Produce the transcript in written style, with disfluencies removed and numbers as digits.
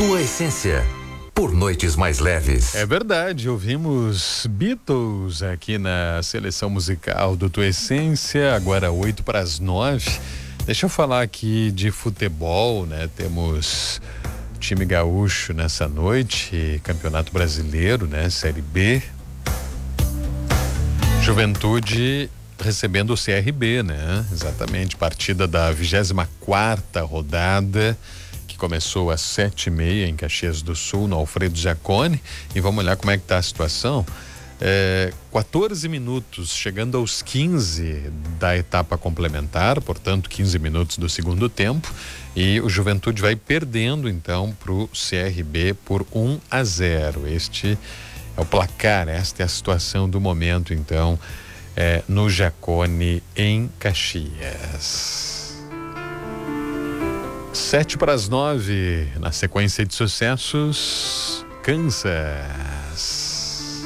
Tua essência, por noites mais leves. É verdade, ouvimos Beatles aqui na seleção musical do Tua Essência, agora 8:09. Deixa eu falar aqui de futebol, né? Temos time gaúcho nessa noite, Campeonato Brasileiro, né? Série B. Juventude recebendo o CRB, né? Exatamente, partida da 24ª rodada, que começou às 7:30 em Caxias do Sul, no Alfredo Jaconi, e vamos olhar como é que tá a situação. 14 minutos, chegando aos 15 da etapa complementar, portanto 15 minutos do segundo tempo, e o Juventude vai perdendo então pro CRB por 1-0. Este é o placar, esta é a situação do momento então, no Jaconi, em Caxias. 7:09, na sequência de sucessos, Kansas.